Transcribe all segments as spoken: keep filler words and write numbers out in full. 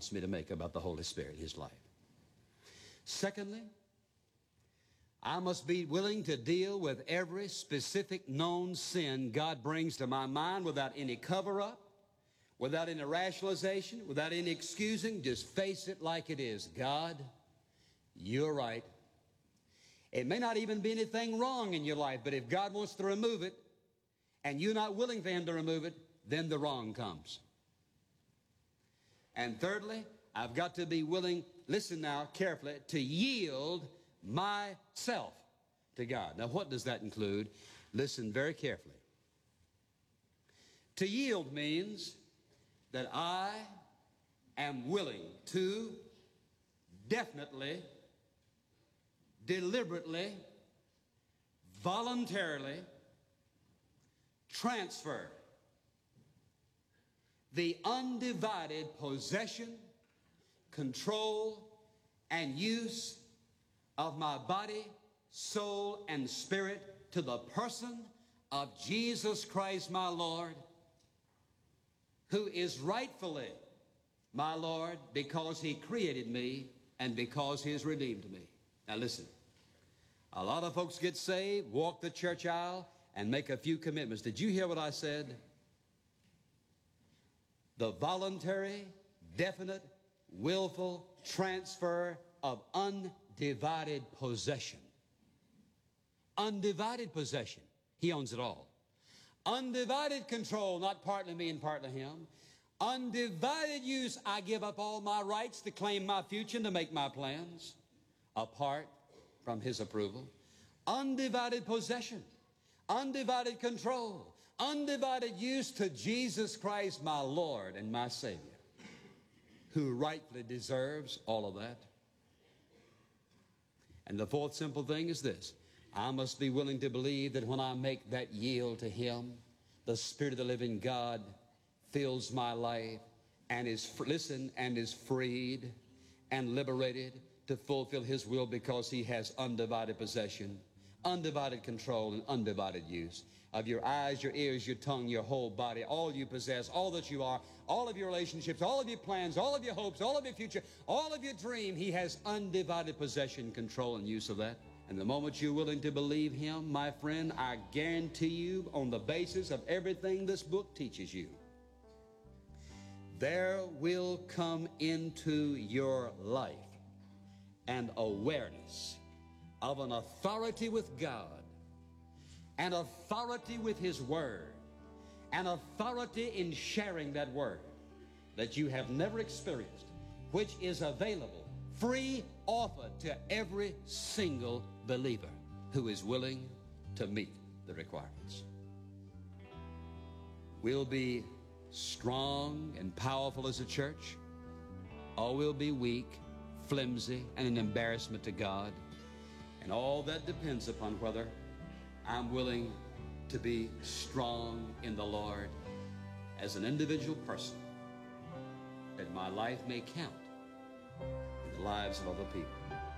wants me to make about the Holy Spirit, His life. Secondly, I must be willing to deal with every specific known sin God brings to my mind without any cover-up, without any rationalization, without any excusing. Just face it like it is. God, you're right. It may not even be anything wrong in your life, but if God wants to remove it and you're not willing for Him to remove it, then the wrong comes. And thirdly, I've got to be willing, listen now carefully, to yield myself to God. Now, what does that include? Listen very carefully. To yield means that I am willing to definitely, deliberately, voluntarily transfer the undivided possession, control, and use of my body, soul, and spirit to the person of Jesus Christ my Lord, who is rightfully my Lord because He created me and because He has redeemed me. Now listen, a lot of folks get saved, walk the church aisle, and make a few commitments. Did you hear what I said? The voluntary, definite, willful transfer of undivided possession. Undivided possession. He owns it all. Undivided control, not partly me and partly Him. Undivided use, I give up all my rights to claim my future and to make my plans apart from His approval. Undivided possession. Undivided control. Undivided use to Jesus Christ, my Lord and my Savior, who rightfully deserves all of that. And the fourth simple thing is this. I must be willing to believe that when I make that yield to Him, the Spirit of the living God fills my life and is, listen, and is freed and liberated to fulfill His will because He has undivided possession, undivided control, and undivided use of your eyes, your ears, your tongue, your whole body, all you possess, all that you are, all of your relationships, all of your plans, all of your hopes, all of your future, all of your dream. He has undivided possession, control, and use of that. And the moment you're willing to believe Him, my friend, I guarantee you, on the basis of everything this book teaches you, there will come into your life an awareness of an authority with God, an authority with His Word, an authority in sharing that Word that you have never experienced, which is available, free, offered to every single believer who is willing to meet the requirements. We'll be strong and powerful as a church, or we'll be weak, flimsy, and an embarrassment to God. And all that depends upon whether I'm willing to be strong in the Lord as an individual person, that my life may count in the lives of other people.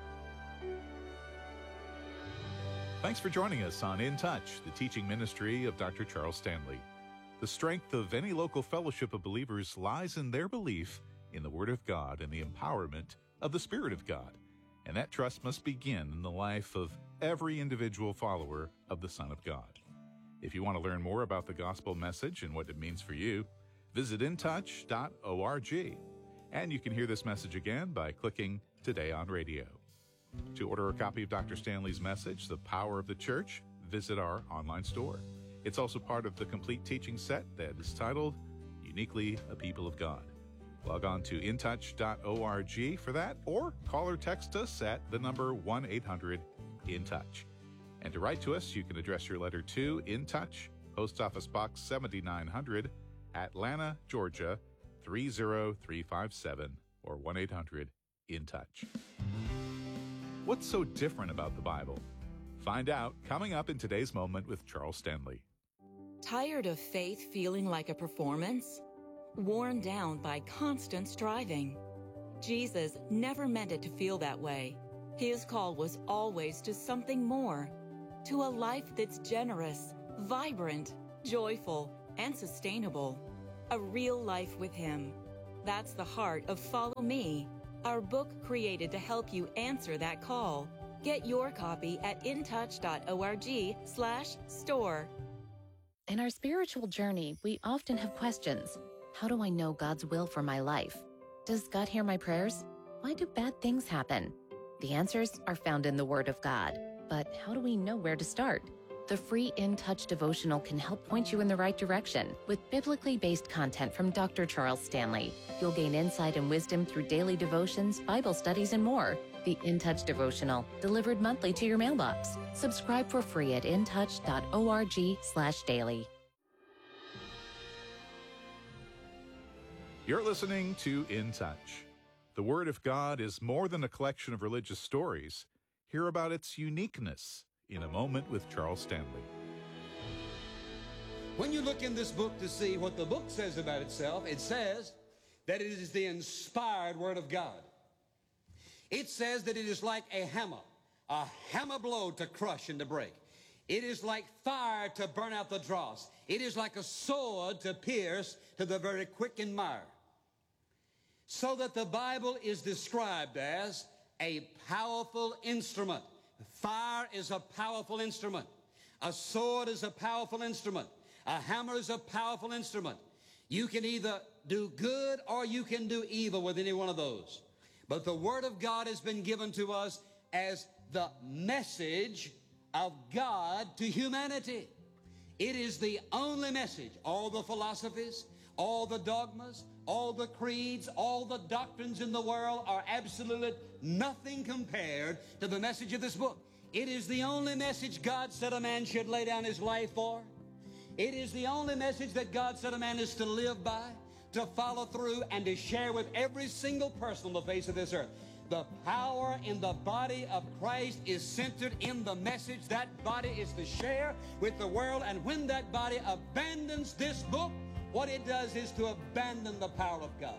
Thanks for joining us on In Touch, the teaching ministry of Doctor Charles Stanley. The strength of any local fellowship of believers lies in their belief in the Word of God and the empowerment of the Spirit of God. And that trust must begin in the life of every individual follower of the Son of God. If you want to learn more about the gospel message and what it means for you, visit in touch dot org. And you can hear this message again by clicking Today on Radio. To order a copy of Doctor Stanley's message, The Power of the Church, visit our online store. It's also part of the complete teaching set that is titled Uniquely a People of God. Log on to in touch dot org for that, or call or text us at the number one eight hundred in touch. And to write to us, you can address your letter to In Touch, Post Office Box seventy-nine hundred, Atlanta, Georgia three zero three five seven, or one eight hundred in touch. What's so different about the Bible? Find out coming up in today's Moment with Charles Stanley. Tired of faith feeling like a performance? Worn down by constant striving? Jesus never meant it to feel that way. His call was always to something more, to a life that's generous, vibrant, joyful, and sustainable. A real life with Him. That's the heart of Follow Me, our book created to help you answer that call. Get your copy at intouch.org slash store. In our spiritual journey, we often have questions. How do I know God's will for my life? Does God hear my prayers? Why do bad things happen? The answers are found in the Word of God. But how do we know where to start? The free In Touch devotional can help point you in the right direction. With biblically based content from Doctor Charles Stanley, you'll gain insight and wisdom through daily devotions, Bible studies, and more. The In Touch devotional, delivered monthly to your mailbox. Subscribe for free at intouch.org slash daily. You're listening to In Touch. The Word of God is more than a collection of religious stories. Hear about its uniqueness in a moment with Charles Stanley. When you look in this book to see what the book says about itself, it says that it is the inspired Word of God. It says that it is like a hammer, a hammer blow to crush and to break. It is like fire to burn out the dross. It is like a sword to pierce to the very quick and mire. So that the Bible is described as a powerful instrument. Fire is a powerful instrument. A sword is a powerful instrument. A hammer is a powerful instrument. You can either do good or you can do evil with any one of those. But the Word of God has been given to us as the message of God to humanity. It is the only message. All the philosophies, all the dogmas, all the creeds, all the doctrines in the world are absolutely nothing compared to the message of this book. It is the only message God said a man should lay down his life for. It is the only message that God said a man is to live by, to follow through, and to share with every single person on the face of this earth. The power in the body of Christ is centered in the message that body is to share with the world. And when that body abandons this book, what it does is to abandon the power of God.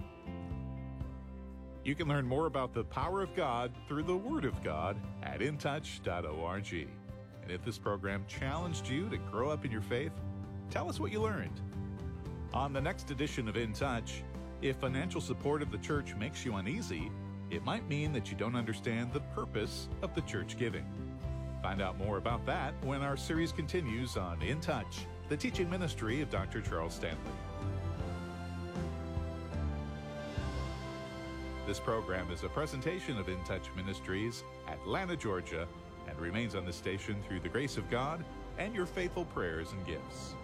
You can learn more about the power of God through the Word of God at intouch dot org. And if this program challenged you to grow up in your faith, tell us what you learned. On the next edition of In Touch, if financial support of the church makes you uneasy, it might mean that you don't understand the purpose of the church giving. Find out more about that when our series continues on In Touch, the teaching ministry of Doctor Charles Stanley. This program is a presentation of In Touch Ministries, Atlanta, Georgia, and remains on the station through the grace of God and your faithful prayers and gifts.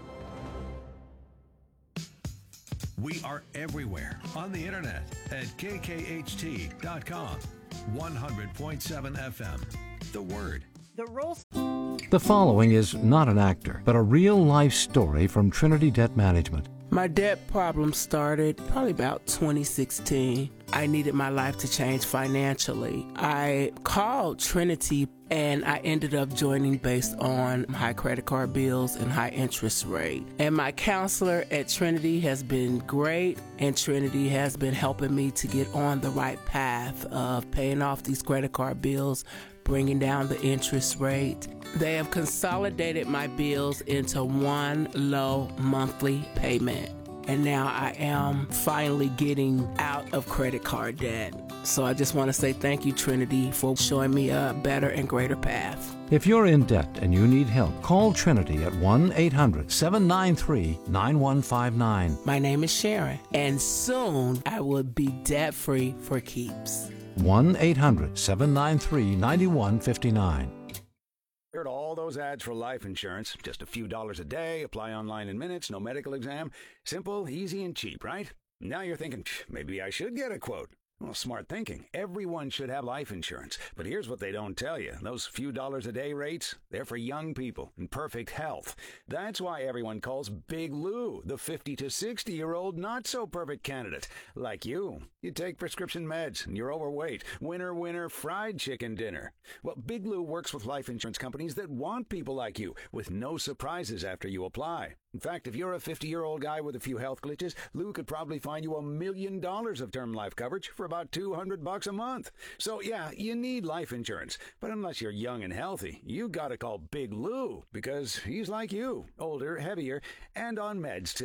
We are everywhere on the internet at K K H T dot com, one hundred point seven F M. The Word. The rules. The following is not an actor, but a real-life story from Trinity Debt Management. My debt problem started probably about twenty sixteen. I needed my life to change financially. I called Trinity and I ended up joining based on high credit card bills and high interest rate. And my counselor at Trinity has been great, and Trinity has been helping me to get on the right path of paying off these credit card bills, bringing down the interest rate. They have consolidated my bills into one low monthly payment. And now I am finally getting out of credit card debt. So I just want to say thank you, Trinity, for showing me a better and greater path. If you're in debt and you need help, call Trinity at one eight hundred seven nine three nine one five nine. My name is Sharon, and soon I will be debt-free for keeps. one eight hundred seven nine three nine one five nine. Heard all those ads for life insurance. Just a few dollars a day, apply online in minutes, no medical exam. Simple, easy, and cheap, right? Now you're thinking, maybe I should get a quote. Well, smart thinking. Everyone should have life insurance. But here's what they don't tell you. Those few dollars a day rates, they're for young people in perfect health. That's why everyone calls Big Lou the fifty to sixty-year-old not-so-perfect candidate. Like you. You take prescription meds and you're overweight. Winner, winner, fried chicken dinner. Well, Big Lou works with life insurance companies that want people like you with no surprises after you apply. In fact, if you're a fifty-year-old guy with a few health glitches, Lou could probably find you a million dollars of term life coverage for about two hundred bucks a month. So yeah, you need life insurance. But unless you're young and healthy, you gotta call Big Lou because he's like you, older, heavier, and on meds too.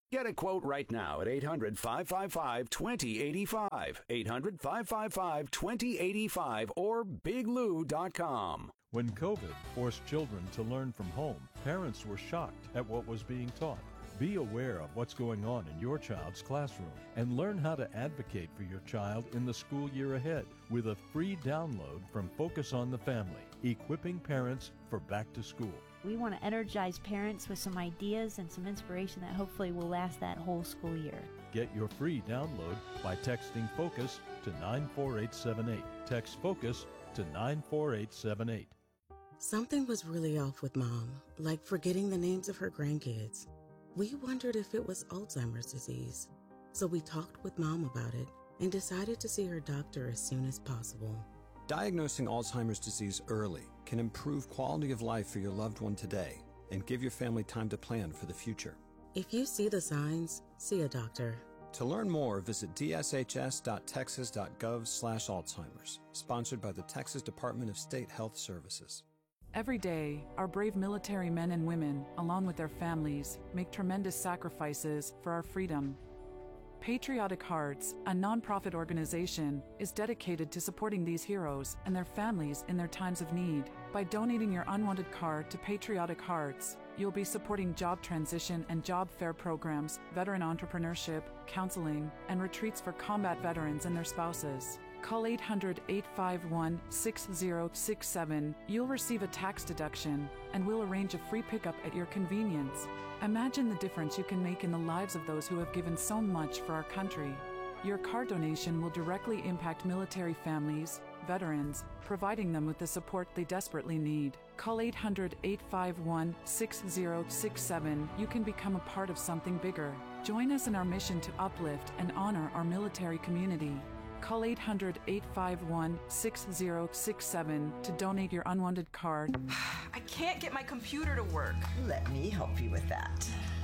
Get a quote right now at eight hundred, five five five, two zero eight five, eight hundred, five five five, two zero eight five, or big lou dot com. When COVID forced children to learn from home, parents were shocked at what was being taught. Be aware of what's going on in your child's classroom and learn how to advocate for your child in the school year ahead with a free download from Focus on the Family, equipping parents for back to school. We want to energize parents with some ideas and some inspiration that hopefully will last that whole school year. Get your free download by texting FOCUS to nine four eight seven eight. Text FOCUS to nine four eight seven eight. Something was really off with Mom, like forgetting the names of her grandkids. We wondered if it was Alzheimer's disease. So we talked with Mom about it and decided to see her doctor as soon as possible. Diagnosing Alzheimer's disease early can improve quality of life for your loved one today and give your family time to plan for the future. If you see the signs, see a doctor. To learn more, visit d s h s dot texas dot gov slash Alzheimer's, sponsored by the Texas Department of State Health Services. Every day, our brave military men and women, along with their families, make tremendous sacrifices for our freedom. Patriotic Hearts, a nonprofit organization, is dedicated to supporting these heroes and their families in their times of need. By donating your unwanted card to Patriotic Hearts, you'll be supporting job transition and job fair programs, veteran entrepreneurship, counseling, and retreats for combat veterans and their spouses. Call eight hundred, eight five one, six zero six seven. You'll receive a tax deduction, and we'll arrange a free pickup at your convenience. Imagine the difference you can make in the lives of those who have given so much for our country. Your car donation will directly impact military families, veterans, providing them with the support they desperately need. Call eight hundred, eight five one, six zero six seven. You can become a part of something bigger. Join us in our mission to uplift and honor our military community. Call eight hundred, eight five one, six zero six seven to donate your unwanted card. I can't get my computer to work. Let me help you with that.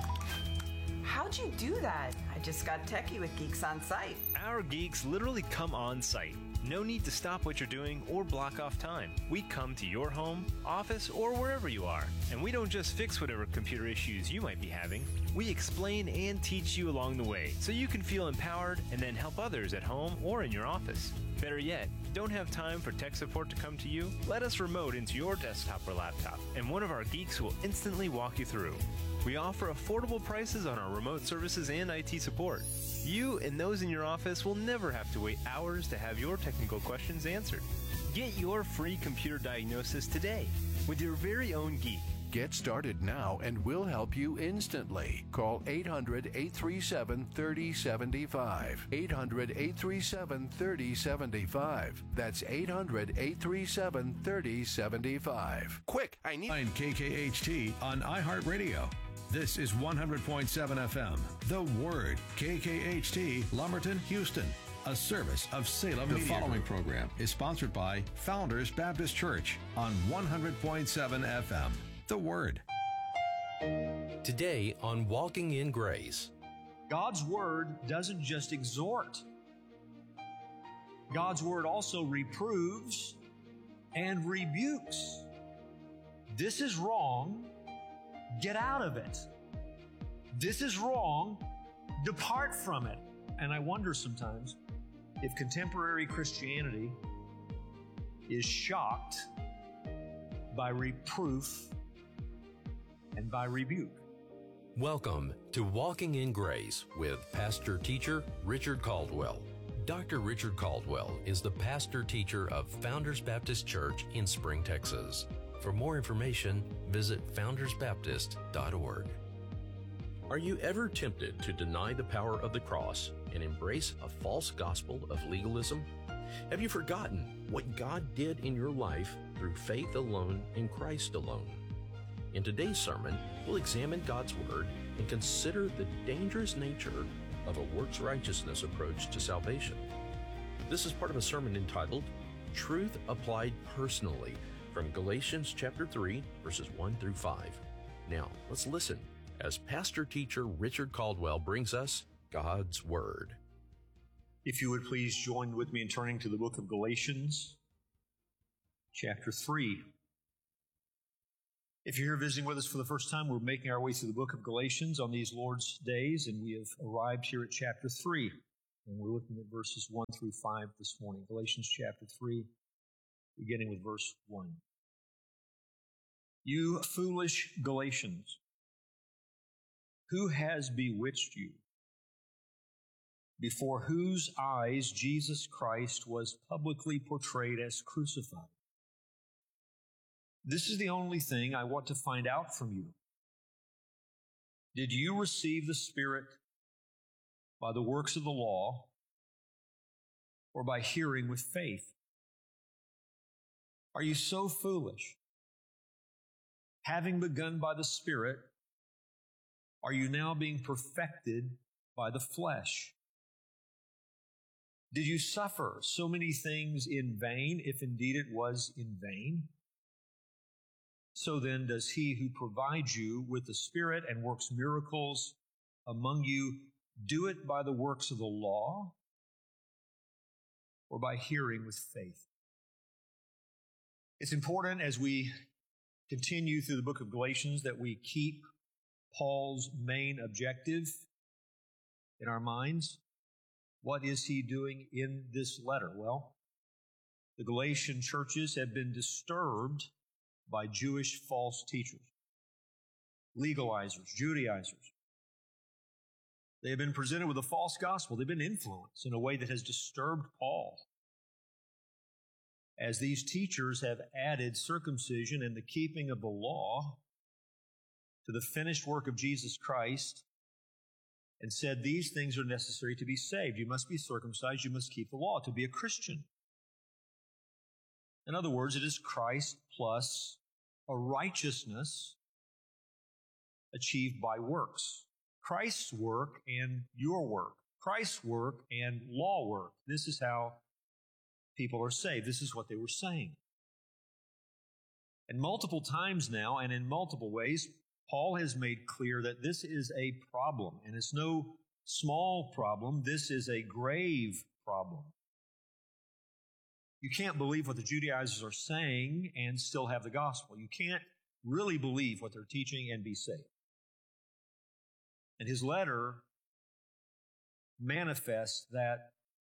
How'd you do that? I just got techie with Geeks on Site. Our geeks literally come on site. No need to stop what you're doing or block off time. We come to your home, office, or wherever you are. And we don't just fix whatever computer issues you might be having. We explain and teach you along the way so you can feel empowered and then help others at home or in your office. Better yet, don't have time for tech support to come to you? Let us remote into your desktop or laptop, and one of our geeks will instantly walk you through. We offer affordable prices on our remote services and I T support. You and those in your office will never have to wait hours to have your technical questions answered. Get your free computer diagnosis today with your very own geek. Get started now and we'll help you instantly. Call eight hundred, eight three seven, three oh seven five. eight hundred, eight three seven, three oh seven five. That's eight hundred, eight three seven, three oh seven five. Quick, I need... Find K K H T on iHeartRadio. This is one hundred point seven F M. The Word, K K H T, Lumberton, Houston. A service of Salem The Media following Group. program is sponsored by Founders Baptist Church on one hundred point seven F M. The Word. Today on Walking in Grace. God's Word doesn't just exhort. God's Word also reproves and rebukes. This is wrong. Get out of it. This is wrong. Depart from it. And I wonder sometimes if contemporary Christianity is shocked by reproof and by rebuke. Welcome to Walking in Grace with pastor teacher Richard Caldwell. Doctor Richard Caldwell is the pastor teacher of Founders Baptist Church in Spring, Texas. For more information, visit founders baptist dot org. Are you ever tempted to deny the power of the cross and embrace a false gospel of legalism? Have you forgotten what God did in your life through faith alone in Christ alone? In today's sermon, we'll examine God's Word and consider the dangerous nature of a works righteousness approach to salvation. This is part of a sermon entitled Truth Applied Personally from Galatians chapter three, verses one through five. Now, let's listen as pastor teacher Richard Caldwell brings us God's Word. If you would please join with me in turning to the book of Galatians, chapter three. If you're here visiting with us for the first time, we're making our way through the book of Galatians on these Lord's days, and we have arrived here at chapter three. And we're looking at verses one through five this morning. Galatians chapter three, beginning with verse one. You foolish Galatians, who has bewitched you? Before whose eyes Jesus Christ was publicly portrayed as crucified. This is the only thing I want to find out from you. Did you receive the Spirit by the works of the law or by hearing with faith? Are you so foolish? Having begun by the Spirit, are you now being perfected by the flesh? Did you suffer so many things in vain, if indeed it was in vain? So then does he who provides you with the Spirit and works miracles among you do it by the works of the law or by hearing with faith? It's important as we continue through the book of Galatians that we keep Paul's main objective in our minds. What is he doing in this letter? Well, the Galatian churches have been disturbed by Jewish false teachers, legalizers, Judaizers. They have been presented with a false gospel. They've been influenced in a way that has disturbed Paul, as these teachers have added circumcision and the keeping of the law to the finished work of Jesus Christ and said these things are necessary to be saved. You must be circumcised. You must keep the law to be a Christian. In other words, it is Christ plus a righteousness achieved by works. Christ's work and your work. Christ's work and law work. This is how people are saved. This is what they were saying. And multiple times now, and in multiple ways, Paul has made clear that this is a problem, and it's no small problem. This is a grave problem. You can't believe what the Judaizers are saying and still have the gospel. You can't really believe what they're teaching and be saved. And his letter manifests that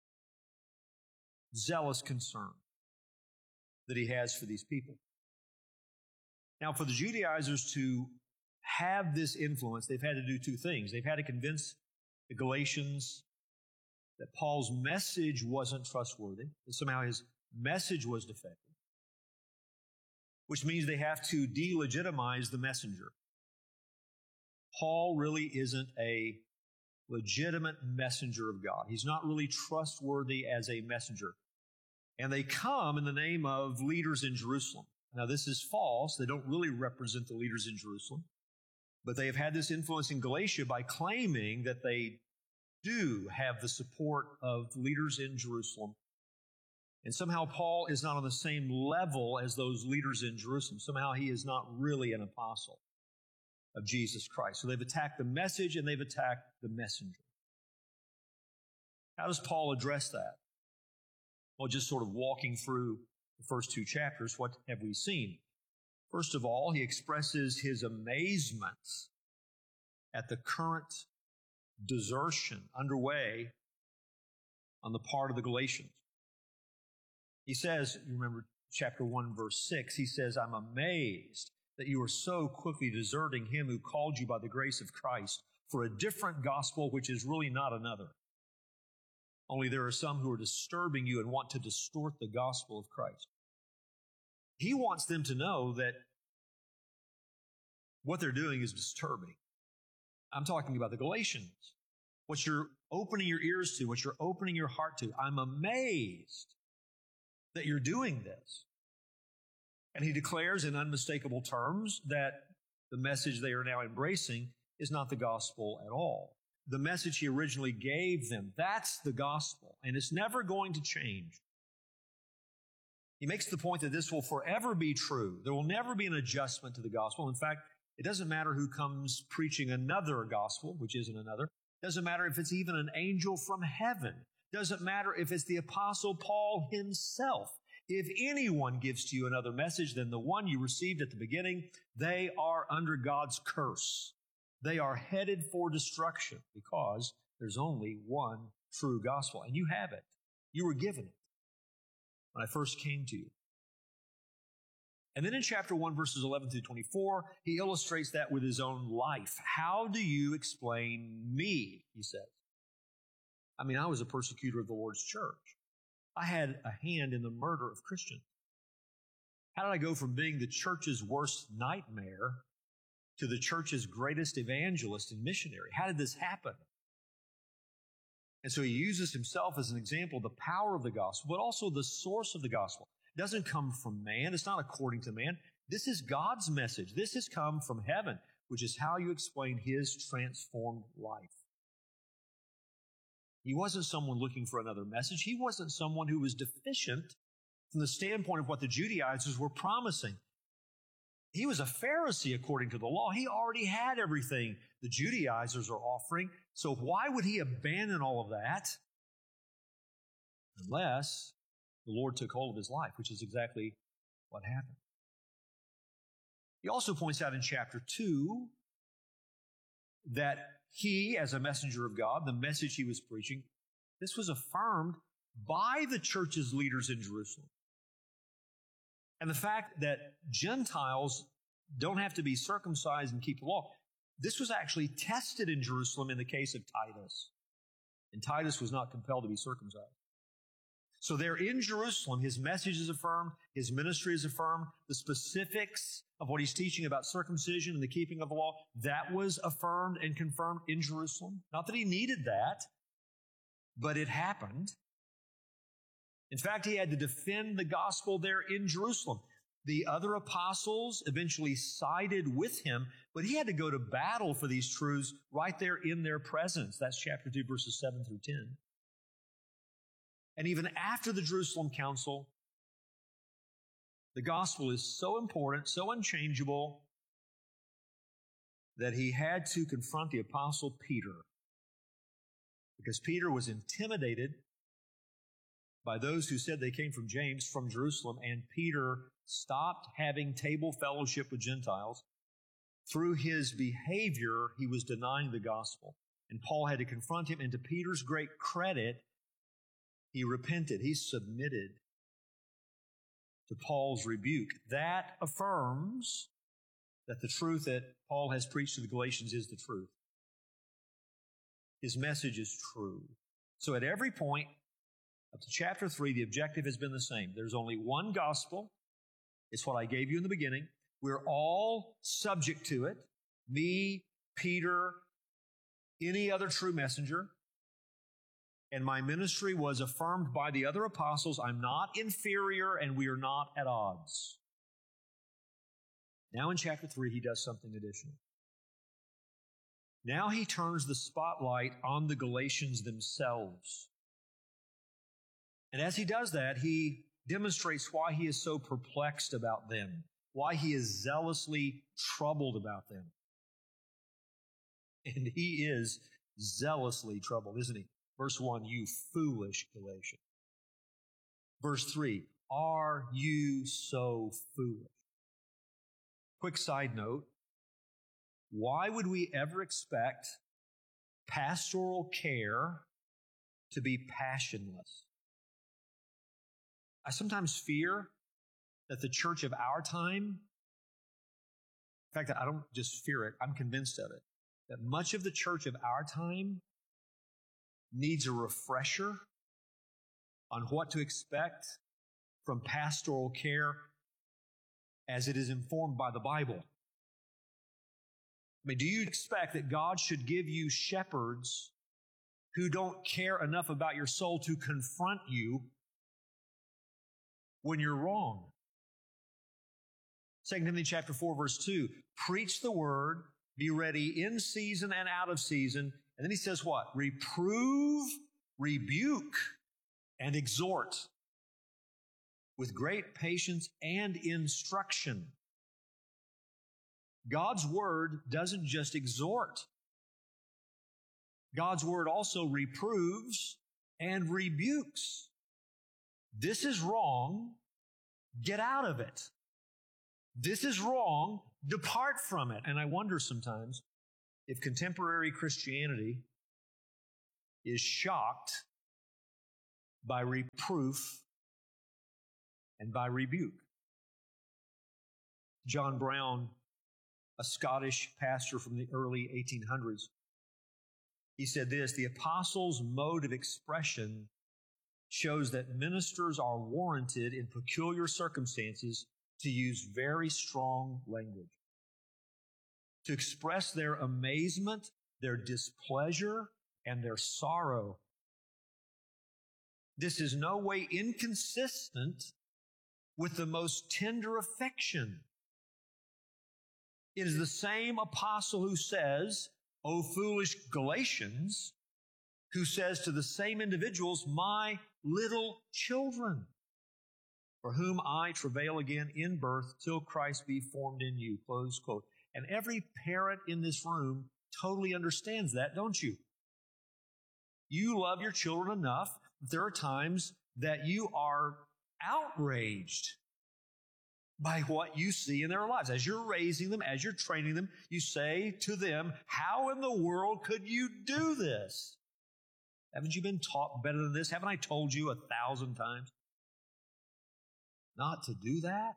zealous concern that he has for these people. Now, for the Judaizers to have this influence, they've had to do two things. They've had to convince the Galatians that Paul's message wasn't trustworthy, that somehow his message was defective, which means they have to delegitimize the messenger. Paul really isn't a legitimate messenger of God. He's not really trustworthy as a messenger. And they come in the name of leaders in Jerusalem. Now, this is false. They don't really represent the leaders in Jerusalem. But they have had this influence in Galatia by claiming that they do have the support of leaders in Jerusalem. And somehow Paul is not on the same level as those leaders in Jerusalem. Somehow he is not really an apostle of Jesus Christ. So they've attacked the message and they've attacked the messenger. How does Paul address that? Well, just sort of walking through the first two chapters, what have we seen? First of all, he expresses his amazement at the current desertion underway on the part of the Galatians. He says, you remember chapter one, verse six, he says, I'm amazed that you are so quickly deserting him who called you by the grace of Christ for a different gospel, which is really not another. Only there are some who are disturbing you and want to distort the gospel of Christ. He wants them to know that what they're doing is disturbing. I'm talking about the Galatians. What you're opening your ears to, what you're opening your heart to. I'm amazed that you're doing this. And he declares in unmistakable terms that the message they are now embracing is not the gospel at all. The message he originally gave them, that's the gospel, and it's never going to change. He makes the point that this will forever be true. There will never be an adjustment to the gospel. In fact, it doesn't matter who comes preaching another gospel, which isn't another. It doesn't matter if it's even an angel from heaven. It doesn't matter if it's the Apostle Paul himself. If anyone gives to you another message than the one you received at the beginning, they are under God's curse. They are headed for destruction because there's only one true gospel, and you have it. You were given it when I first came to you. And then in chapter one, verses eleven through twenty-four, he illustrates that with his own life. How do you explain me, he says. I mean, I was a persecutor of the Lord's church. I had a hand in the murder of Christians. How did I go from being the church's worst nightmare to the church's greatest evangelist and missionary? How did this happen? And so he uses himself as an example of the power of the gospel, but also the source of the gospel. It doesn't come from man. It's not according to man. This is God's message. This has come from heaven, which is how you explain his transformed life. He wasn't someone looking for another message. He wasn't someone who was deficient from the standpoint of what the Judaizers were promising. He was a Pharisee according to the law. He already had everything the Judaizers are offering. So why would he abandon all of that unless the Lord took hold of his life, which is exactly what happened. He also points out in chapter two that he, as a messenger of God, the message he was preaching, this was affirmed by the church's leaders in Jerusalem. And the fact that Gentiles don't have to be circumcised and keep the law, this was actually tested in Jerusalem in the case of Titus. And Titus was not compelled to be circumcised. So there in Jerusalem, his message is affirmed, his ministry is affirmed, the specifics of what he's teaching about circumcision and the keeping of the law, that was affirmed and confirmed in Jerusalem. Not that he needed that, but it happened. In fact, he had to defend the gospel there in Jerusalem. The other apostles eventually sided with him, but he had to go to battle for these truths right there in their presence. That's chapter two, verses seven through ten. And even after the Jerusalem Council, the gospel is so important, so unchangeable, that he had to confront the apostle Peter. Because Peter was intimidated by those who said they came from James, from Jerusalem, and Peter stopped having table fellowship with Gentiles. Through his behavior, he was denying the gospel. And Paul had to confront him, and to Peter's great credit, he repented. He submitted to Paul's rebuke. That affirms that the truth that Paul has preached to the Galatians is the truth. His message is true. So at every point up to chapter three, the objective has been the same. There's only one gospel. It's what I gave you in the beginning. We're all subject to it. Me, Peter, any other true messenger. And my ministry was affirmed by the other apostles. I'm not inferior, and we are not at odds. Now in chapter three, he does something additional. Now he turns the spotlight on the Galatians themselves. And as he does that, he demonstrates why he is so perplexed about them, why he is zealously troubled about them. And he is zealously troubled, isn't he? Verse one, you foolish Galatians. Verse three, are you so foolish? Quick side note, why would we ever expect pastoral care to be passionless? I sometimes fear that the church of our time, in fact, I don't just fear it, I'm convinced of it, that much of the church of our time needs a refresher on what to expect from pastoral care as it is informed by the Bible. I mean, do you expect that God should give you shepherds who don't care enough about your soul to confront you when you're wrong? Second Timothy chapter four, verse two, preach the word, be ready in season and out of season. And then he says what? Reprove, rebuke, and exhort with great patience and instruction. God's word doesn't just exhort. God's word also reproves and rebukes. This is wrong. Get out of it. This is wrong. Depart from it. And I wonder sometimes if contemporary Christianity is shocked by reproof and by rebuke. John Brown, a Scottish pastor from the early eighteen hundreds, he said this: the apostles' mode of expression shows that ministers are warranted in peculiar circumstances to use very strong language, to express their amazement, their displeasure, and their sorrow. This is no way inconsistent with the most tender affection. It is the same apostle who says, "O foolish Galatians," who says to the same individuals, "My little children, for whom I travail again in birth till Christ be formed in you." Close quote. And every parent in this room totally understands that, don't you? You love your children enough. There are times that you are outraged by what you see in their lives. As you're raising them, as you're training them, you say to them, "How in the world could you do this? Haven't you been taught better than this? Haven't I told you a thousand times not to do that?"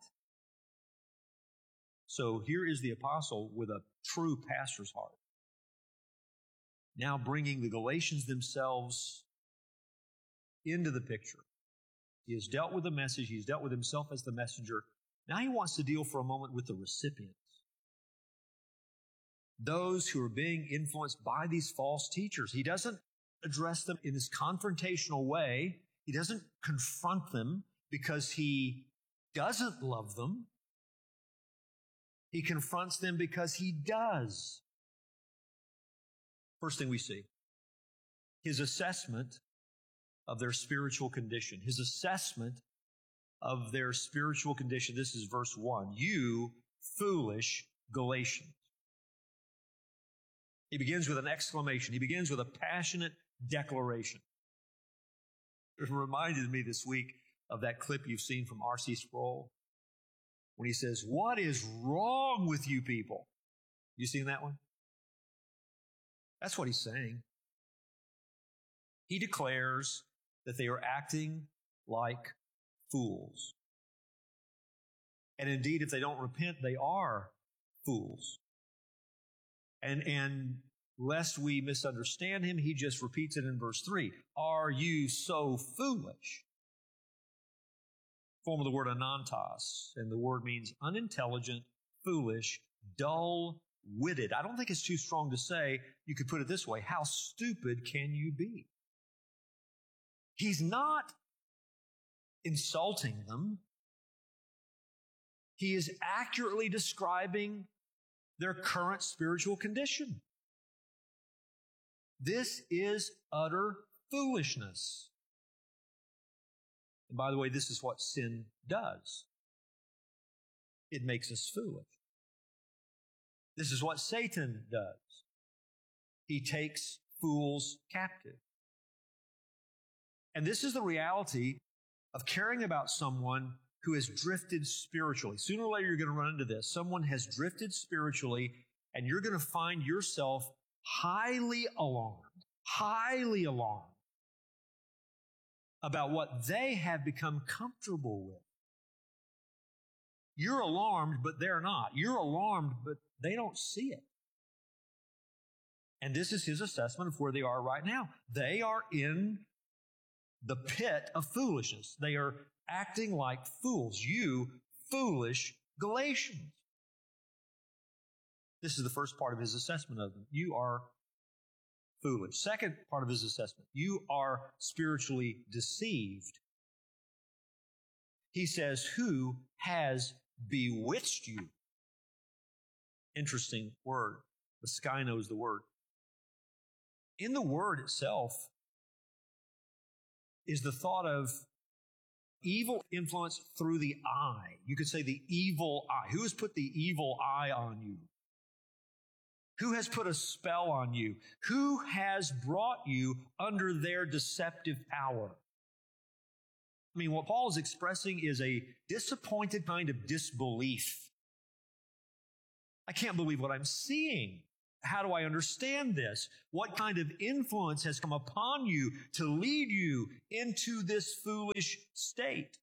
So here is the apostle with a true pastor's heart, now bringing the Galatians themselves into the picture. He has dealt with the message. He's dealt with himself as the messenger. Now he wants to deal for a moment with the recipients, those who are being influenced by these false teachers. He doesn't address them in this confrontational way. He doesn't confront them because he doesn't love them. He confronts them because he does. First thing we see, his assessment of their spiritual condition. His assessment of their spiritual condition. This is verse one. "You foolish Galatians." He begins with an exclamation. He begins with a passionate declaration. It reminded me this week of that clip you've seen from R C Sproul when he says, "What is wrong with you people?" You seen that one? That's what he's saying. He declares that they are acting like fools. And indeed, if they don't repent, they are fools. And, and lest we misunderstand him, he just repeats it in verse three. "Are you so foolish?" Form of the word anantos, and the word means unintelligent, foolish, dull-witted. I don't think it's too strong to say. You could put it this way: how stupid can you be? He's not insulting them. He is accurately describing their current spiritual condition. This is utter foolishness. And by the way, this is what sin does. It makes us foolish. This is what Satan does. He takes fools captive. And this is the reality of caring about someone who has drifted spiritually. Sooner or later, you're going to run into this. Someone has drifted spiritually, and you're going to find yourself highly alarmed, highly alarmed about what they have become comfortable with. You're alarmed, but they're not. You're alarmed, but they don't see it. And this is his assessment of where they are right now. They are in the pit of foolishness. They are acting like fools. You foolish Galatians. This is the first part of his assessment of them. You are foolish. Second part of his assessment. You are spiritually deceived. He says, "Who has bewitched you?" Interesting word. The sky knows the word. In the word itself is the thought of evil influence through the eye. You could say the evil eye. Who has put the evil eye on you? Who has put a spell on you? Who has brought you under their deceptive power? I mean, what Paul is expressing is a disappointed kind of disbelief. I can't believe what I'm seeing. How do I understand this? What kind of influence has come upon you to lead you into this foolish state?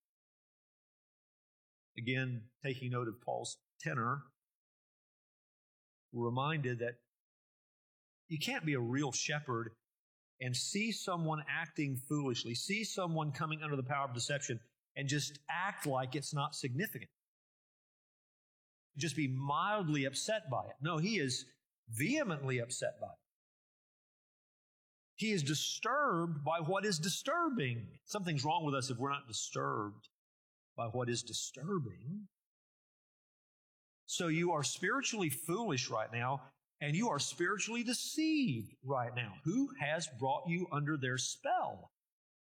Again, taking note of Paul's tenor, we're reminded that you can't be a real shepherd and see someone acting foolishly, see someone coming under the power of deception, and just act like it's not significant. Just be mildly upset by it. No, he is vehemently upset by it. He is disturbed by what is disturbing. Something's wrong with us if we're not disturbed by what is disturbing. So you are spiritually foolish right now, and you are spiritually deceived right now. Who has brought you under their spell?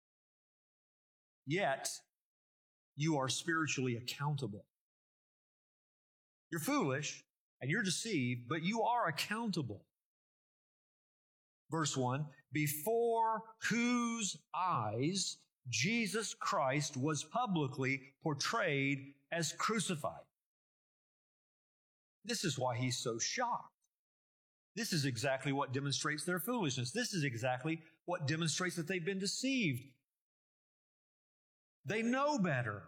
Yet, you are spiritually accountable. You're foolish, and you're deceived, but you are accountable. Verse one, before whose eyes Jesus Christ was publicly portrayed as crucified. This is why he's so shocked. This is exactly what demonstrates their foolishness. This is exactly what demonstrates that they've been deceived. They know better.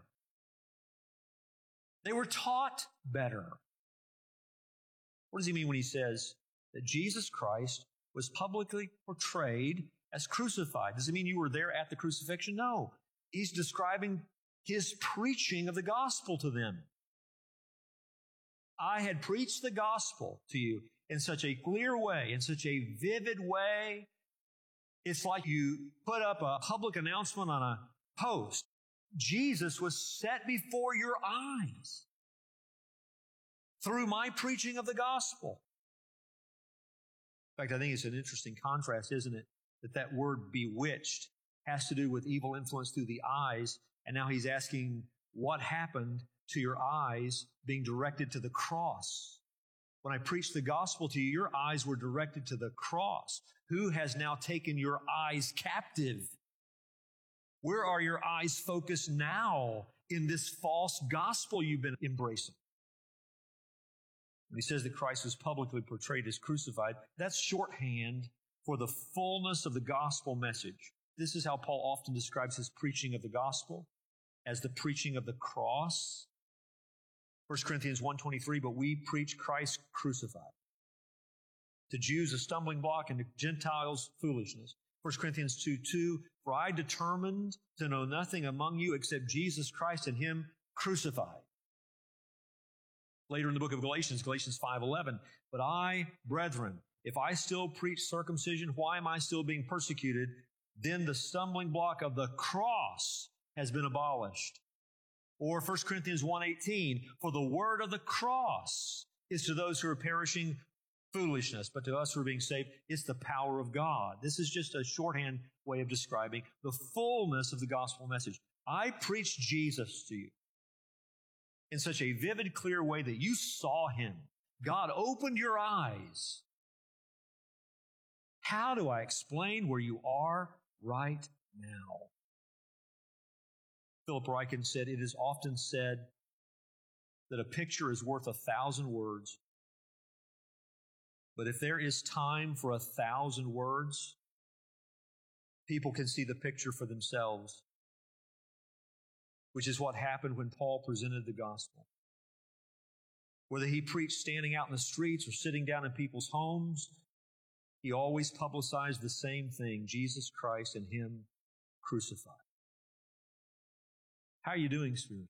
They were taught better. What does he mean when he says that Jesus Christ was publicly portrayed as crucified? Does it mean you were there at the crucifixion? No. He's describing his preaching of the gospel to them. I had preached the gospel to you in such a clear way, in such a vivid way. It's like you put up a public announcement on a post. Jesus was set before your eyes through my preaching of the gospel. In fact, I think it's an interesting contrast, isn't it? That that word bewitched has to do with evil influence through the eyes. And now he's asking what happened to your eyes being directed to the cross. When I preached the gospel to you, your eyes were directed to the cross. Who has now taken your eyes captive? Where are your eyes focused now in this false gospel you've been embracing? When he says that Christ was publicly portrayed as crucified, that's shorthand for the fullness of the gospel message. This is how Paul often describes his preaching of the gospel, as the preaching of the cross. First Corinthians one twenty-three, but we preach Christ crucified. To Jews a stumbling block and to Gentiles foolishness. First Corinthians two two, for I determined to know nothing among you except Jesus Christ and Him crucified. Later in the book of Galatians, Galatians five eleven, but I, brethren, if I still preach circumcision, why am I still being persecuted? Then the stumbling block of the cross has been abolished. Or First Corinthians one eighteen, for the word of the cross is to those who are perishing foolishness, but to us who are being saved, it's the power of God. This is just a shorthand way of describing the fullness of the gospel message. I preached Jesus to you in such a vivid, clear way that you saw Him. God opened your eyes. How do I explain where you are right now? Philip Ryken said, it is often said that a picture is worth a thousand words. But if there is time for a thousand words, people can see the picture for themselves, which is what happened when Paul presented the gospel. Whether he preached standing out in the streets or sitting down in people's homes, he always publicized the same thing, Jesus Christ and Him crucified. How are you doing spiritually?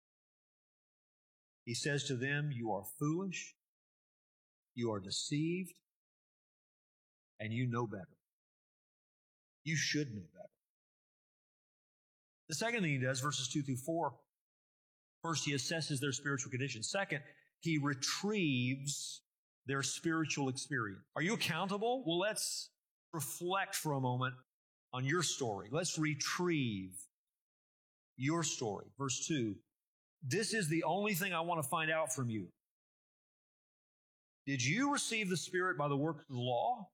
He says to them, you are foolish, you are deceived, and you know better. You should know better. The second thing he does, verses two through four, first, he assesses their spiritual condition. Second, he retrieves their spiritual experience. Are you accountable? Well, let's reflect for a moment on your story. Let's retrieve your story. Verse two, this is the only thing I want to find out from you. Did you receive the Spirit by the work of the law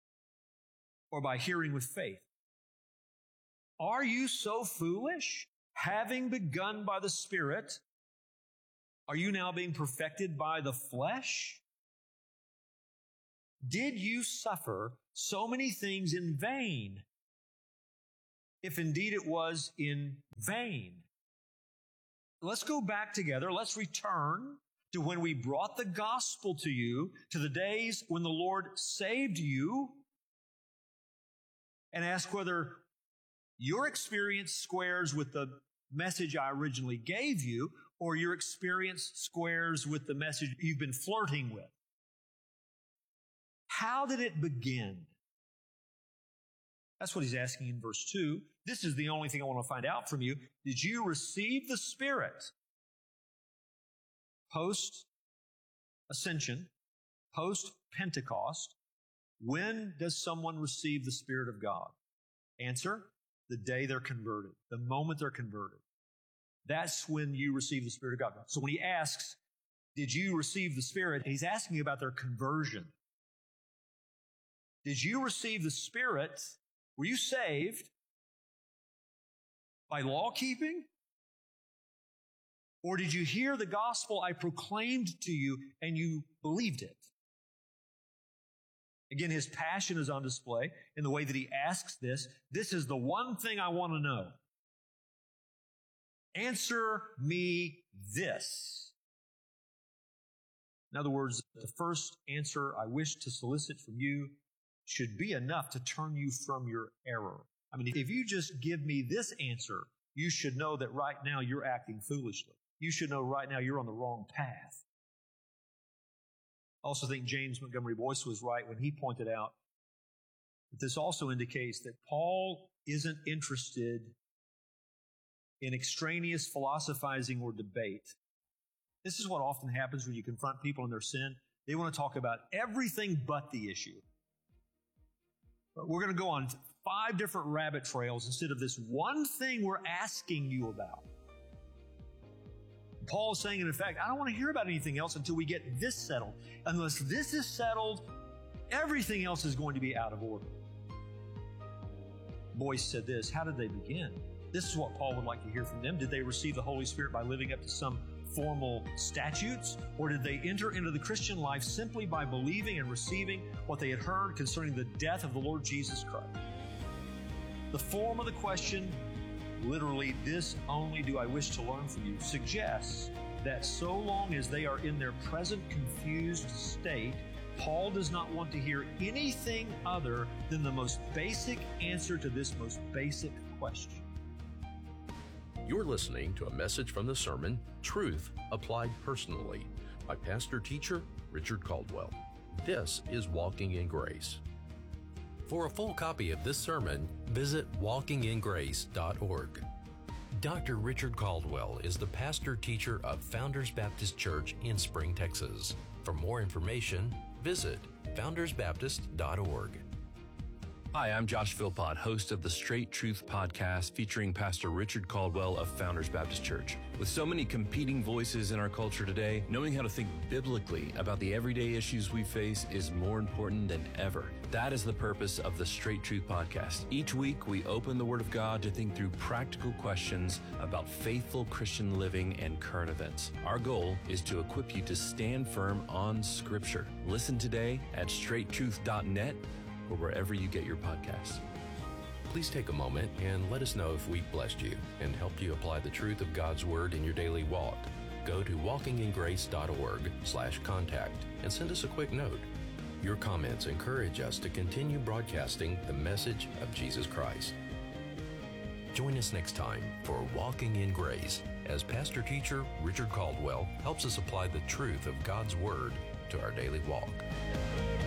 or by hearing with faith? Are you so foolish Having begun by the Spirit, are you now being perfected by the flesh? Did you suffer so many things in vain? If indeed it was in vain. Let's go back together. Let's return to when we brought the gospel to you, to the days when the Lord saved you, and ask whether your experience squares with the message I originally gave you, or your experience squares with the message you've been flirting with. How did it begin? That's what he's asking in verse two. This is the only thing I want to find out from you. Did you receive the Spirit post-ascension, post-Pentecost? When does someone receive the Spirit of God? Answer, the day they're converted, the moment they're converted. That's when you receive the Spirit of God. So when he asks, did you receive the Spirit? He's asking about their conversion. Did you receive the Spirit? Were you saved by law keeping? Or did you hear the gospel I proclaimed to you and you believed it? Again, his passion is on display in the way that he asks this. This is the one thing I want to know. Answer me this. In other words, the first answer I wish to solicit from you should be enough to turn you from your error. I mean, if you just give me this answer, you should know that right now you're acting foolishly. You should know right now you're on the wrong path. I also think James Montgomery Boyce was right when he pointed out that this also indicates that Paul isn't interested in extraneous philosophizing or debate. This is what often happens when you confront people in their sin. They want to talk about everything but the issue. But we're going to go on five different rabbit trails instead of this one thing we're asking you about. Paul is saying, in effect, I don't want to hear about anything else until we get this settled. Unless this is settled, everything else is going to be out of order. Boyce said this, how did they begin? This is what Paul would like to hear from them. Did they receive the Holy Spirit by living up to some formal statutes? Or did they enter into the Christian life simply by believing and receiving what they had heard concerning the death of the Lord Jesus Christ? The form of the question, literally, this only do I wish to learn from you, suggests that so long as they are in their present confused state, Paul does not want to hear anything other than the most basic answer to this most basic question. You're listening to a message from the sermon, Truth Applied Personally, by Pastor Teacher Richard Caldwell. This is Walking in Grace. For a full copy of this sermon, visit walking in grace dot org. Doctor Richard Caldwell is the pastor teacher of Founders Baptist Church in Spring, Texas. For more information, visit founders baptist dot org. Hi, I'm Josh Philpott, host of the Straight Truth podcast featuring Pastor Richard Caldwell of Founders Baptist Church. With so many competing voices in our culture today, knowing how to think biblically about the everyday issues we face is more important than ever. That is the purpose of the Straight Truth podcast. Each week, we open the Word of God to think through practical questions about faithful Christian living and current events. Our goal is to equip you to stand firm on Scripture. Listen today at straight truth dot net or wherever you get your podcasts. Please take a moment and let us know if we've blessed you and helped you apply the truth of God's Word in your daily walk. Go to walking in grace dot org slash contact and send us a quick note. Your comments encourage us to continue broadcasting the message of Jesus Christ. Join us next time for Walking in Grace as Pastor Teacher Richard Caldwell helps us apply the truth of God's Word to our daily walk.